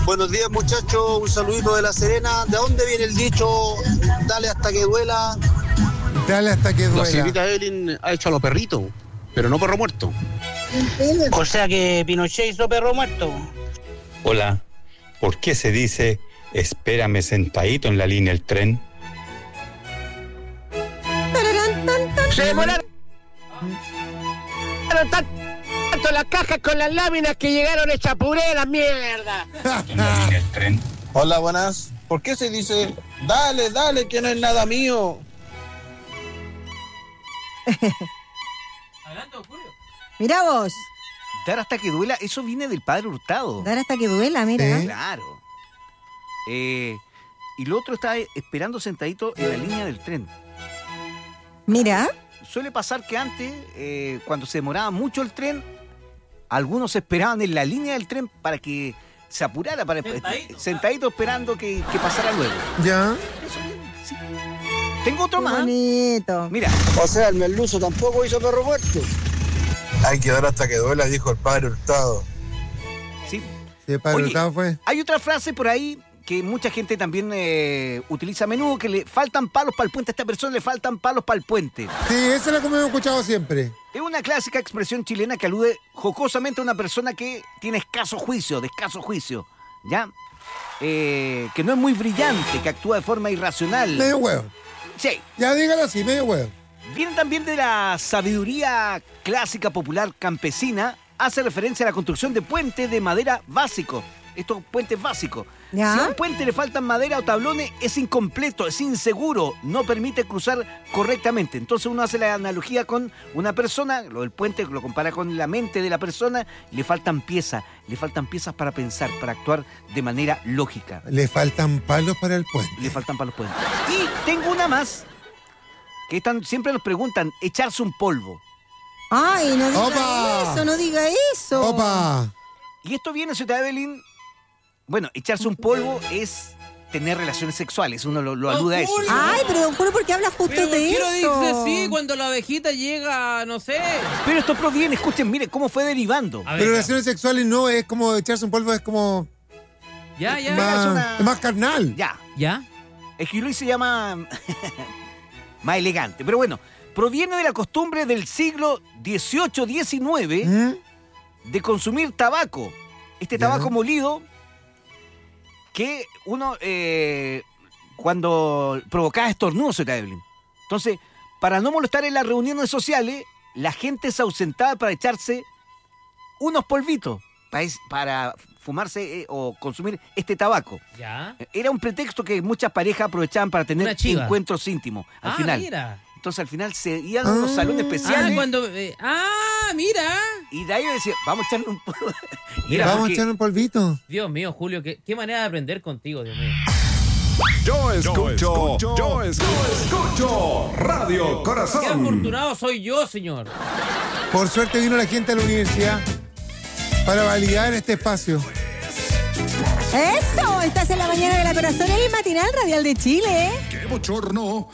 Buenos días, muchachos. Un saludito de La Serena. ¿De dónde viene el dicho? Dale hasta que duela. Dale hasta que duela. La señorita Evelyn ha hecho a los perritos, pero no perro muerto. O sea que Pinochet hizo perro muerto. Hola, ¿por qué se dice espérame sentadito en la línea del tren? Se demoraron tanto las cajas con las láminas que llegaron hechas puré de la mierda. En la línea del tren. Hola, buenas. ¿Por qué se dice dale, dale, que no es nada mío? Hablando, Julio. Mira vos. Dar hasta que duela, eso viene del Padre Hurtado. Dar hasta que duela, mira. Sí. Claro. Y lo otro está esperando sentadito en la línea del tren. Mira. Suele pasar que antes, cuando se demoraba mucho el tren, algunos esperaban en la línea del tren para que se apurara, sentadito esperando que pasara luego. Ya. Eso, sí. Tengo otro Qué más. bonito. Mira, O sea, el merluzo tampoco hizo perro muerto. Hay que dar hasta que duela, dijo el padre Hurtado. sí. Sí, Padre Oye, Hurtado fue. Hay otra frase por ahí que mucha gente también utiliza a menudo, que le faltan palos para el puente. A esta persona le faltan palos para el puente. Sí, esa es la que hemos escuchado siempre. Es una clásica expresión chilena que alude jocosamente a una persona que tiene de escaso juicio, ¿ya? Que no es muy brillante, que actúa de forma irracional. Medio huevo. Sí. Ya dígalo así, medio huevo. Viene también de la sabiduría clásica popular campesina, hace referencia a la construcción de puentes de madera básico. Estos puentes básicos. ¿Ya? Si a un puente le faltan madera o tablones, es incompleto, es inseguro, no permite cruzar correctamente. Entonces uno hace la analogía con una persona, lo del puente lo compara con la mente de la persona, le faltan piezas para pensar, para actuar de manera lógica. Le faltan palos para el puente. Le faltan para los puentes. Y tengo una más, que siempre nos preguntan, echarse un polvo. Ay, no diga ¡Opa! eso, no diga eso. ¡Opa! Y esto viene, Ciudad Evelyn. Bueno, echarse un polvo es tener relaciones sexuales, uno lo alude a eso. Julio. Ay, pero don Julio, ¿por qué habla justo Pero ¿por de qué lo eso? dices así cuando la abejita llega, no sé? Pero esto proviene, escuchen, mire cómo fue derivando. A ver, Pero ya. relaciones sexuales no es como echarse un polvo, es como Ya. es más carnal. Ya, ¿Ya? es que Luis se llama más elegante. Pero bueno, proviene de la costumbre del siglo XVIII-XIX ¿Mm? de consumir tabaco. Este Ya. tabaco molido que uno cuando provocaba estornudos, Ciudad Evelyn. Entonces, para no molestar en las reuniones sociales, la gente se ausentaba para echarse unos polvitos para fumarse o consumir este tabaco. ¿Ya? Era un pretexto que muchas parejas aprovechaban para tener Una chiva. encuentros íntimos al final. Mira. Entonces al final se iban a unos salones Ah, especiales cuando... mira. y de ahí decía, vamos a echarle un polvo. Mira, Vamos a porque- echar un polvito. Dios mío, Julio, qué manera de aprender contigo, Dios mío. Yo escucho Radio Qué Corazón. afortunado soy yo, señor. Por suerte vino la gente a la universidad para validar este espacio. Eso, estás en la mañana de la corazón, el matinal radial de Chile. Qué bochorno.